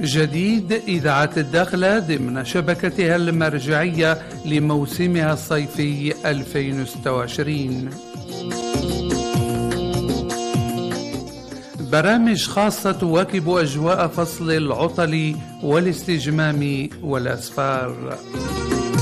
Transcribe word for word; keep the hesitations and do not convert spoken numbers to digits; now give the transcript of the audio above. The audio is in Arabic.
جديد إذاعة الداخلة ضمن شبكتها المرجعية لموسمها الصيفي ألفين وستة وعشرين. برامج خاصة تواكب أجواء فصل العطل والاستجمام والأسفار.